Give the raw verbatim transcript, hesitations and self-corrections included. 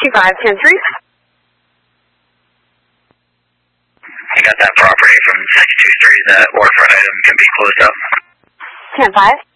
sixty-five ten three. I got that property from six two three. That waterfront item can be closed up. ten five.